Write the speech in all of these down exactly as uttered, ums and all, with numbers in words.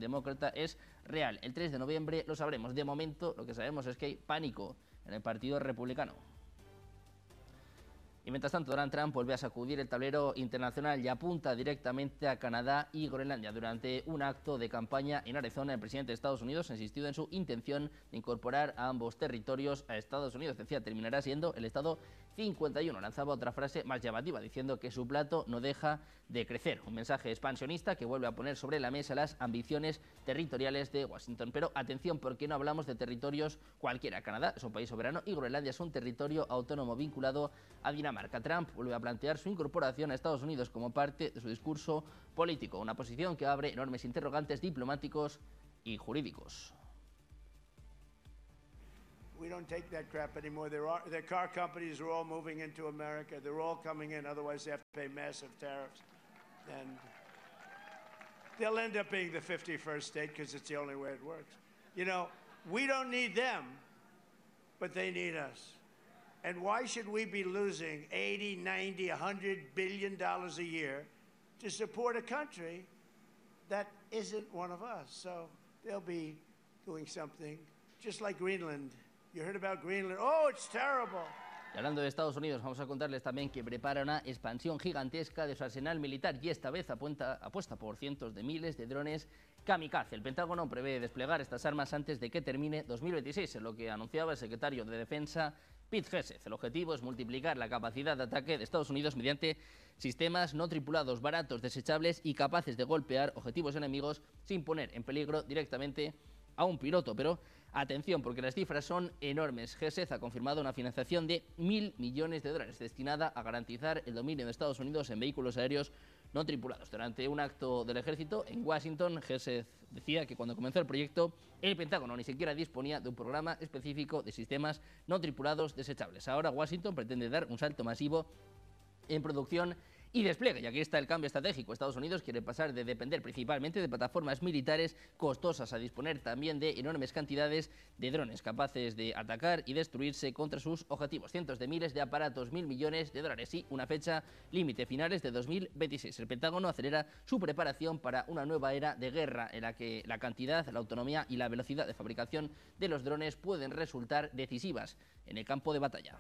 Demócrata es real. El tres de noviembre lo sabremos. De momento, lo que sabemos es que hay pánico en el Partido Republicano. Y mientras tanto, Donald Trump vuelve a sacudir el tablero internacional y apunta directamente a Canadá y Groenlandia. Durante un acto de campaña en Arizona, el presidente de Estados Unidos ha insistido en su intención de incorporar a ambos territorios a Estados Unidos. Decía, terminará siendo el estado cincuenta y uno. Lanzaba otra frase más llamativa, diciendo que su plato no deja de crecer. Un mensaje expansionista que vuelve a poner sobre la mesa las ambiciones territoriales de Washington. Pero atención, porque no hablamos de territorios cualquiera. Canadá es un país soberano y Groenlandia es un territorio autónomo vinculado a Dinamarca. Trump vuelve a plantear su incorporación a Estados Unidos como parte de su discurso político, una posición que abre enormes interrogantes diplomáticos y jurídicos. We don't take that crap anymore. There are, the car companies are all moving into America. They're all coming in, otherwise they have to pay massive tariffs. And they'll end up being the fifty-first state because it's the only way it works. You know, we don't need them, but they need us. And why should we be losing eighty, ninety, one hundred billion dollars a year to support a country that isn't one of us? So they'll be doing something just like Greenland. You heard about Greenland? Oh, it's terrible. Y hablando de Estados Unidos, vamos a contarles también que prepara una expansión gigantesca de su arsenal militar y esta vez apuesta, apuesta por cientos de miles de drones kamikaze. El Pentágono prevé desplegar estas armas antes de que termine dos mil veintiséis, en lo que anunciaba el secretario de Defensa Pete Hegseth. El objetivo es multiplicar la capacidad de ataque de Estados Unidos mediante sistemas no tripulados, baratos, desechables y capaces de golpear objetivos enemigos sin poner en peligro directamente a un piloto. Pero atención, porque las cifras son enormes. Hegseth ha confirmado una financiación de mil millones de dólares destinada a garantizar el dominio de Estados Unidos en vehículos aéreos no tripulados. Durante un acto del ejército en Washington, Hegseth decía que cuando comenzó el proyecto, el Pentágono ni siquiera disponía de un programa específico de sistemas no tripulados desechables. Ahora Washington pretende dar un salto masivo en producción y despliegue. Y aquí está el cambio estratégico. Estados Unidos quiere pasar de depender principalmente de plataformas militares costosas a disponer también de enormes cantidades de drones capaces de atacar y destruirse contra sus objetivos. Cientos de miles de aparatos, mil millones de dólares y una fecha límite, finales de dos mil veintiséis. El Pentágono acelera su preparación para una nueva era de guerra en la que la cantidad, la autonomía y la velocidad de fabricación de los drones pueden resultar decisivas en el campo de batalla.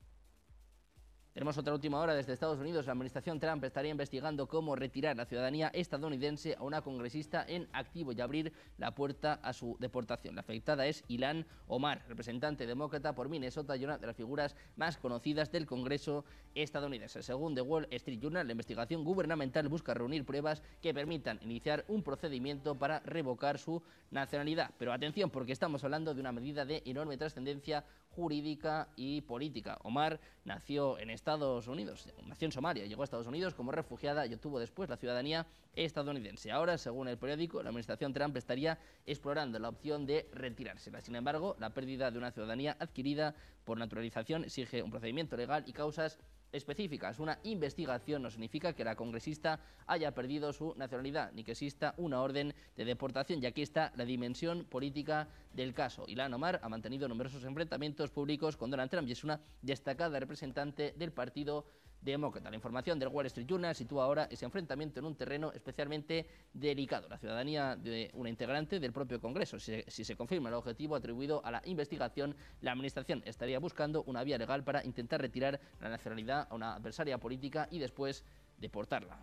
Tenemos otra última hora desde Estados Unidos. La administración Trump estaría investigando cómo retirar la ciudadanía estadounidense a una congresista en activo y abrir la puerta a su deportación. La afectada es Ilhan Omar, representante demócrata por Minnesota y una de las figuras más conocidas del Congreso estadounidense. Según The Wall Street Journal, la investigación gubernamental busca reunir pruebas que permitan iniciar un procedimiento para revocar su nacionalidad. Pero atención, porque estamos hablando de una medida de enorme trascendencia jurídica y política. Omar nació en Estados Unidos, nació en Somalia, llegó a Estados Unidos como refugiada y obtuvo después la ciudadanía estadounidense. Ahora, según el periódico, la administración Trump estaría explorando la opción de retirársela. Sin embargo, la pérdida de una ciudadanía adquirida por naturalización exige un procedimiento legal y causas específicas. Una investigación no significa que la congresista haya perdido su nacionalidad, ni que exista una orden de deportación. Y aquí está la dimensión política del caso. Ilhan Omar ha mantenido numerosos enfrentamientos públicos con Donald Trump y es una destacada representante del Partido Demócrata. La información del Wall Street Journal sitúa ahora ese enfrentamiento en un terreno especialmente delicado, la ciudadanía de una integrante del propio Congreso. Si, si se confirma el objetivo atribuido a la investigación, la administración estaría buscando una vía legal para intentar retirar la nacionalidad a una adversaria política y después deportarla.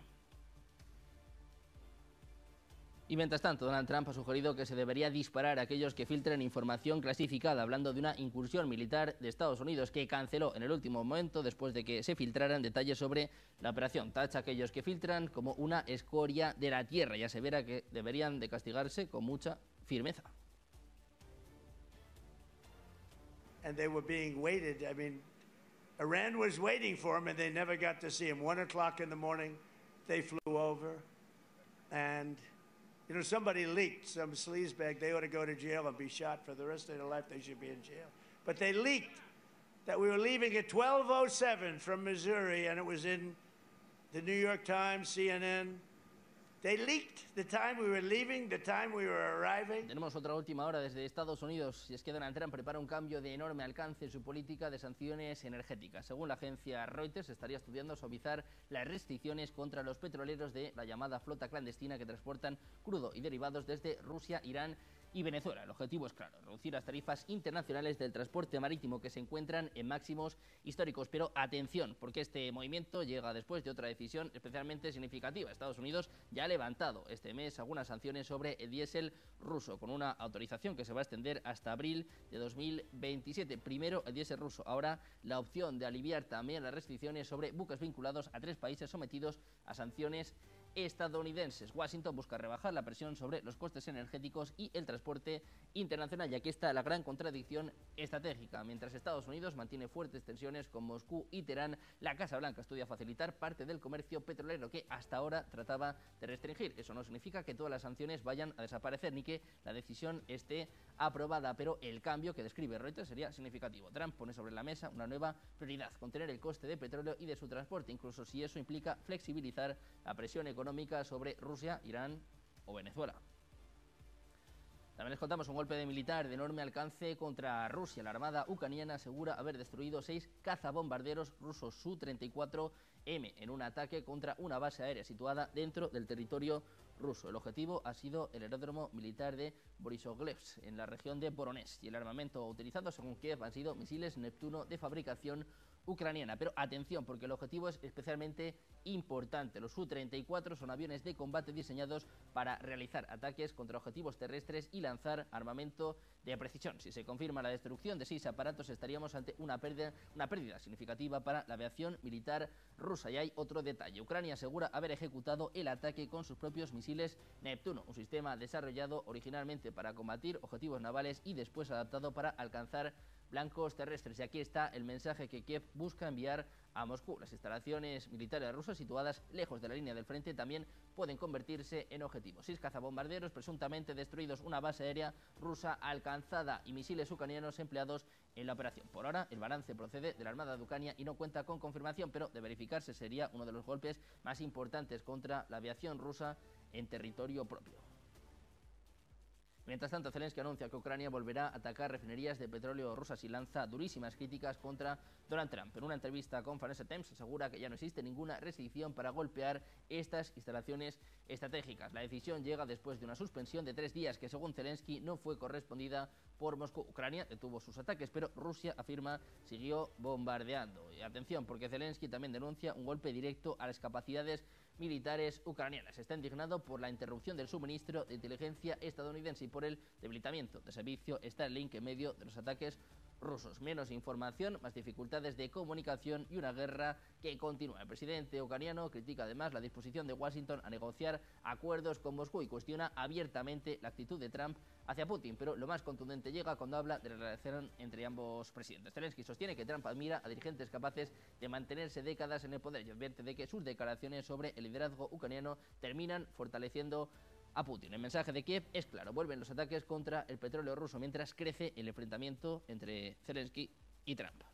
Y mientras tanto, Donald Trump ha sugerido que se debería disparar a aquellos que filtren información clasificada, hablando de una incursión militar de Estados Unidos que canceló en el último momento después de que se filtraran detalles sobre la operación. Tacha a aquellos que filtran como una escoria de la tierra y asevera que deberían de castigarse con mucha firmeza. And they were being waited. I mean, Iran was waiting for him and they never got to see him. One o'clock in the morning, they flew over and you know, somebody leaked, some sleazebag, they ought to go to jail and be shot for the rest of their life. They should be in jail. But they leaked that we were leaving at twelve oh seven from Missouri, and it was in the New York Times, C N N, They leaked the time we were leaving, the time we were arriving. Tenemos otra última hora desde Estados Unidos, y es que Donald Trump prepara un cambio de enorme alcance en su política de sanciones energéticas. Según la agencia Reuters, estaría estudiando suavizar las restricciones contra los petroleros de la llamada flota clandestina que transportan crudo y derivados desde Rusia, Irán y Venezuela. El objetivo es claro, reducir las tarifas internacionales del transporte marítimo que se encuentran en máximos históricos. Pero atención, porque este movimiento llega después de otra decisión especialmente significativa. Estados Unidos ya ha levantado este mes algunas sanciones sobre el diésel ruso, con una autorización que se va a extender hasta abril de dos mil veintisiete. Primero el diésel ruso, ahora la opción de aliviar también las restricciones sobre buques vinculados a tres países sometidos a sanciones estadounidenses. Washington busca rebajar la presión sobre los costes energéticos y el transporte internacional, y aquí está la gran contradicción estratégica. Mientras Estados Unidos mantiene fuertes tensiones con Moscú y Teherán, la Casa Blanca estudia facilitar parte del comercio petrolero que hasta ahora trataba de restringir. Eso no significa que todas las sanciones vayan a desaparecer ni que la decisión esté aprobada, pero el cambio que describe Reuters sería significativo. Trump pone sobre la mesa una nueva prioridad: contener el coste de petróleo y de su transporte, incluso si eso implica flexibilizar la presión económica económica sobre Rusia, Irán o Venezuela. También les contamos un golpe de militar de enorme alcance contra Rusia. La armada ucraniana asegura haber destruido seis cazabombarderos rusos Su treinta y cuatro eme en un ataque contra una base aérea situada dentro del territorio ruso. El objetivo ha sido el aeródromo militar de Borisovlevsk, en la región de Voronezh, y el armamento utilizado, según Kiev, han sido misiles Neptuno de fabricación ucraniana. Pero atención, porque el objetivo es especialmente importante. Los Su treinta y cuatro son aviones de combate diseñados para realizar ataques contra objetivos terrestres y lanzar armamento de precisión. Si se confirma la destrucción de seis aparatos, estaríamos ante una pérdida, una pérdida significativa para la aviación militar rusa. Y hay otro detalle: Ucrania asegura haber ejecutado el ataque con sus propios misiles Neptuno, un sistema desarrollado originalmente para combatir objetivos navales y después adaptado para alcanzar blancos terrestres. Y aquí está el mensaje que Kiev busca enviar a Moscú: las instalaciones militares rusas situadas lejos de la línea del frente también pueden convertirse en objetivos. Seis cazabombarderos presuntamente destruidos, una base aérea rusa alcanzada y misiles ucranianos empleados en la operación. Por ahora, el balance procede de la Armada de Ucrania y no cuenta con confirmación, pero de verificarse sería uno de los golpes más importantes contra la aviación rusa en territorio propio. Mientras tanto, Zelensky anuncia que Ucrania volverá a atacar refinerías de petróleo rusas y lanza durísimas críticas contra Donald Trump. En una entrevista con Financial Times asegura que ya no existe ninguna restricción para golpear estas instalaciones estratégicas. La decisión llega después de una suspensión de tres días que, según Zelensky, no fue correspondida por Moscú. Ucrania detuvo sus ataques, pero Rusia, afirma, siguió bombardeando. Y atención, porque Zelensky también denuncia un golpe directo a las capacidades militares ucranianas. Está indignado por la interrupción del suministro de inteligencia estadounidense y por el debilitamiento del servicio Starlink en medio de los ataques rusos. Menos información, más dificultades de comunicación y una guerra que continúa. El presidente ucraniano critica además la disposición de Washington a negociar acuerdos con Moscú y cuestiona abiertamente la actitud de Trump hacia Putin, pero lo más contundente llega cuando habla de la relación entre ambos presidentes. Zelensky sostiene que Trump admira a dirigentes capaces de mantenerse décadas en el poder y advierte de que sus declaraciones sobre el liderazgo ucraniano terminan fortaleciendo a Putin. El mensaje de Kiev es claro: vuelven los ataques contra el petróleo ruso mientras crece el enfrentamiento entre Zelensky y Trump.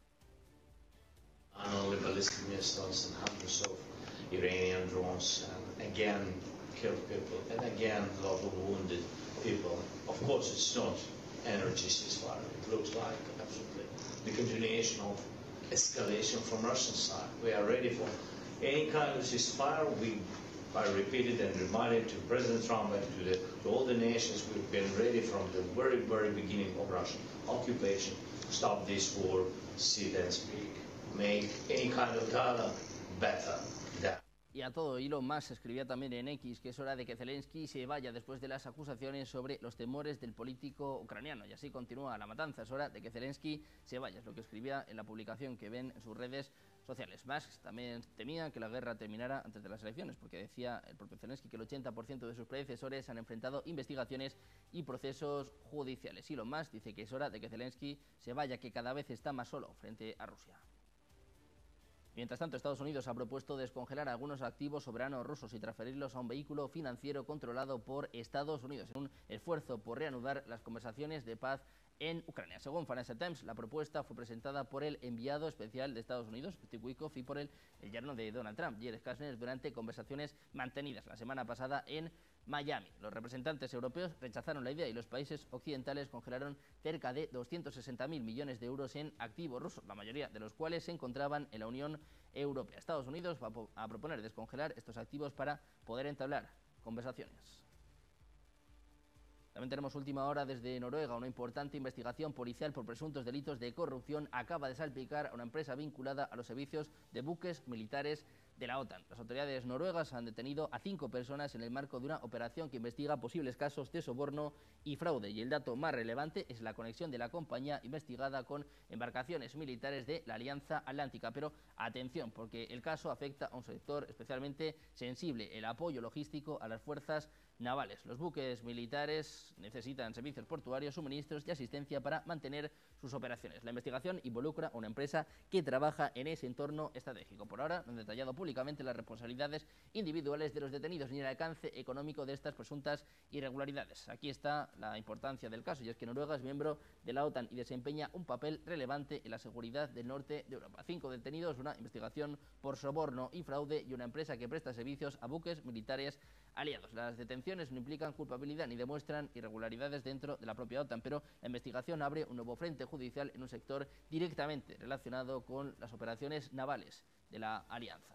Only ballistic missiles and hundreds of Iranian drones, and again killed people, and again a lot of wounded people. Of course, it's not energy ceasefire. It looks like absolutely the continuation of escalation from Russian side. We are ready for any kind of ceasefire. We I repeated and reminded to President Trump and to, the, to all the nations, we've been ready from the very, very beginning of Russian occupation. Stop this war, sit and speak. Make any kind of dialogue better than. Y a todo hilo, más escribía también en X que es hora de que Zelensky se vaya después de las acusaciones sobre los temores del político ucraniano. Y así continúa la matanza. Es hora de que Zelensky se vaya, es lo que escribía en la publicación que ven en sus redes sociales. Musk también temía que la guerra terminara antes de las elecciones, porque decía el propio Zelensky que el ochenta por ciento de sus predecesores han enfrentado investigaciones y procesos judiciales. Elon Musk dice que es hora de que Zelensky se vaya, que cada vez está más solo frente a Rusia. Mientras tanto, Estados Unidos ha propuesto descongelar algunos activos soberanos rusos y transferirlos a un vehículo financiero controlado por Estados Unidos, en un esfuerzo por reanudar las conversaciones de paz en Ucrania. Según Financial Times, la propuesta fue presentada por el enviado especial de Estados Unidos, Steve Witkoff, y por el, el yerno de Donald Trump, Jared Kushner, durante conversaciones mantenidas la semana pasada en Miami. Los representantes europeos rechazaron la idea y los países occidentales congelaron cerca de doscientos sesenta mil millones de euros en activos rusos, la mayoría de los cuales se encontraban en la Unión Europea. Estados Unidos va a proponer descongelar estos activos para poder entablar conversaciones. También tenemos última hora desde Noruega. Una importante investigación policial por presuntos delitos de corrupción acaba de salpicar a una empresa vinculada a los servicios de buques militares de la OTAN. Las autoridades noruegas han detenido a cinco personas en el marco de una operación que investiga posibles casos de soborno y fraude. Y el dato más relevante es la conexión de la compañía investigada con embarcaciones militares de la Alianza Atlántica. Pero atención, porque el caso afecta a un sector especialmente sensible: el apoyo logístico a las fuerzas navales. Los buques militares necesitan servicios portuarios, suministros y asistencia para mantener sus operaciones. La investigación involucra a una empresa que trabaja en ese entorno estratégico. Por ahora no han detallado públicamente las responsabilidades individuales de los detenidos ni el alcance económico de estas presuntas irregularidades. Aquí está la importancia del caso, y es que Noruega es miembro de la OTAN y desempeña un papel relevante en la seguridad del norte de Europa. Cinco detenidos, una investigación por soborno y fraude y una empresa que presta servicios a buques militares aliados. Las detenciones no implican culpabilidad ni demuestran irregularidades dentro de la propia OTAN, pero la investigación abre un nuevo frente judicial en un sector directamente relacionado con las operaciones navales de la alianza.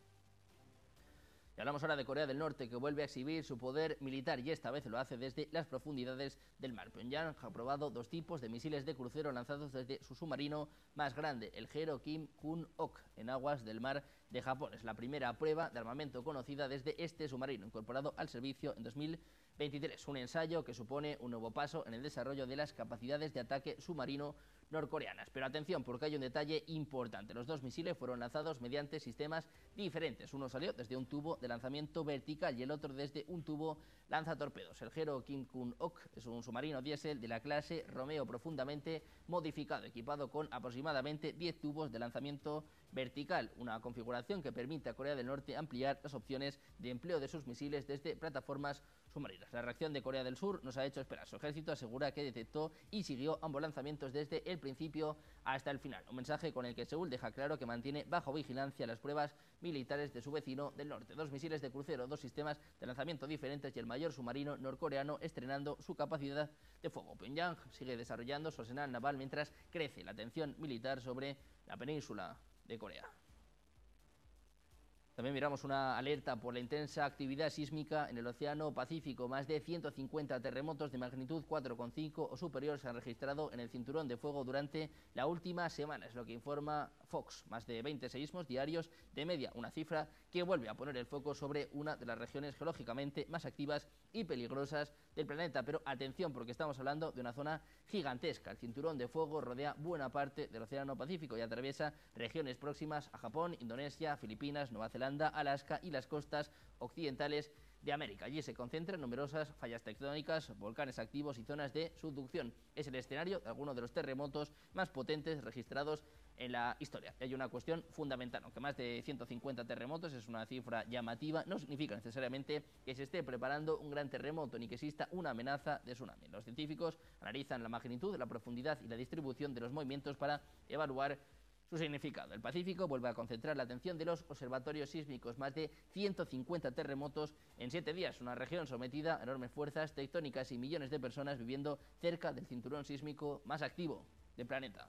Y hablamos ahora de Corea del Norte, que vuelve a exhibir su poder militar, y esta vez lo hace desde las profundidades del mar. Pyongyang ha probado dos tipos de misiles de crucero lanzados desde su submarino más grande, el Hero Kim Kun-ok, en aguas del mar de Japón. Es la primera prueba de armamento conocida desde este submarino, incorporado al servicio en dos mil veintitrés. Un ensayo que supone un nuevo paso en el desarrollo de las capacidades de ataque submarino norcoreanas. Pero atención, porque hay un detalle importante. Los dos misiles fueron lanzados mediante sistemas diferentes. Uno salió desde un tubo de lanzamiento vertical y el otro desde un tubo lanzatorpedos. El Hero Kim Kun-ok es un submarino diésel de la clase Romeo profundamente modificado, equipado con aproximadamente diez tubos de lanzamiento vertical, una configuración que permite a Corea del Norte ampliar las opciones de empleo de sus misiles desde plataformas submarinas. La reacción de Corea del Sur nos ha hecho esperar. Su ejército asegura que detectó y siguió ambos lanzamientos desde el principio hasta el final. Un mensaje con el que Seúl deja claro que mantiene bajo vigilancia las pruebas militares de su vecino del norte. Dos misiles de crucero, dos sistemas de lanzamiento diferentes y el mayor submarino norcoreano estrenando su capacidad de fuego. Pyongyang sigue desarrollando su arsenal naval mientras crece la tensión militar sobre la península de Corea. También miramos una alerta por la intensa actividad sísmica en el Océano Pacífico. Más de ciento cincuenta terremotos de magnitud cuatro coma cinco o superior se han registrado en el cinturón de fuego durante la última semana, es lo que informa Fox. Más de veinte seísmos diarios de media, una cifra que vuelve a poner el foco sobre una de las regiones geológicamente más activas y peligrosas del planeta. Pero atención, porque estamos hablando de una zona gigantesca. El cinturón de fuego rodea buena parte del Océano Pacífico y atraviesa regiones próximas a Japón, Indonesia, Filipinas, Nueva Zelanda, Alaska y las costas occidentales de América. Allí se concentran numerosas fallas tectónicas, volcanes activos y zonas de subducción. Es el escenario de algunos de los terremotos más potentes registrados en la historia. Y hay una cuestión fundamental: aunque más de ciento cincuenta terremotos es una cifra llamativa, no significa necesariamente que se esté preparando un gran terremoto ni que exista una amenaza de tsunami. Los científicos analizan la magnitud, la profundidad y la distribución de los movimientos para evaluar su significado. El Pacífico vuelve a concentrar la atención de los observatorios sísmicos. Más de ciento cincuenta terremotos en siete días. Una región sometida a enormes fuerzas tectónicas y millones de personas viviendo cerca del cinturón sísmico más activo del planeta.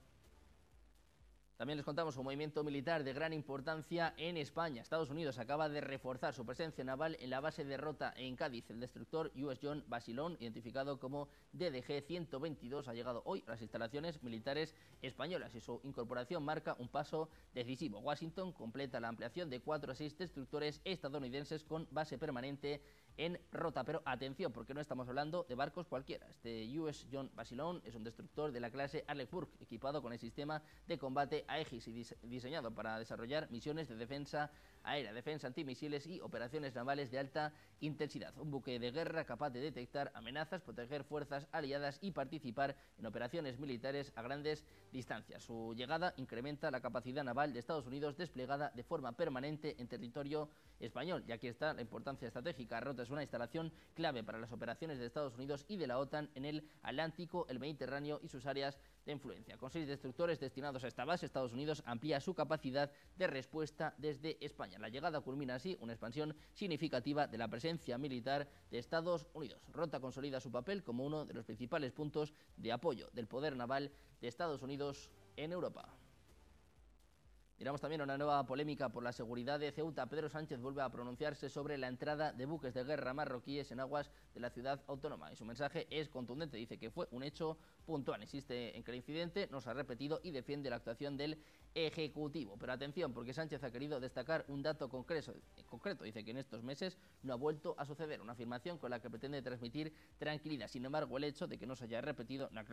También les contamos un movimiento militar de gran importancia en España. Estados Unidos acaba de reforzar su presencia naval en la base de Rota en Cádiz. El destructor U S John Basilón, identificado como D D G ciento veintidós, ha llegado hoy a las instalaciones militares españolas y su incorporación marca un paso decisivo. Washington completa la ampliación de cuatro a seis destructores estadounidenses con base permanente en Rota. Pero atención, porque no estamos hablando de barcos cualquiera. Este U S John Basilón es un destructor de la clase Arleigh equipado con el sistema de combate Aegis y diseñado para desarrollar misiones de defensa aérea, defensa antimisiles y operaciones navales de alta intensidad. Un buque de guerra capaz de detectar amenazas, proteger fuerzas aliadas y participar en operaciones militares a grandes distancias. Su llegada incrementa la capacidad naval de Estados Unidos desplegada de forma permanente en territorio español. Y aquí está la importancia estratégica. Rota es una instalación clave para las operaciones de Estados Unidos y de la OTAN en el Atlántico, el Mediterráneo y sus áreas de influencia. Con seis destructores destinados a esta base, Estados Unidos amplía su capacidad de respuesta desde España. La llegada culmina así una expansión significativa de la presencia militar de Estados Unidos. Rota consolida su papel como uno de los principales puntos de apoyo del poder naval de Estados Unidos en Europa. Miramos también una nueva polémica por la seguridad de Ceuta. Pedro Sánchez vuelve a pronunciarse sobre la entrada de buques de guerra marroquíes en aguas de la ciudad autónoma. Y su mensaje es contundente. Dice que fue un hecho puntual. Insiste en que el incidente no se ha repetido y defiende la actuación del Ejecutivo. Pero atención, porque Sánchez ha querido destacar un dato concreto. En concreto, dice que en estos meses no ha vuelto a suceder. Una afirmación con la que pretende transmitir tranquilidad. Sin embargo, el hecho de que no se haya repetido no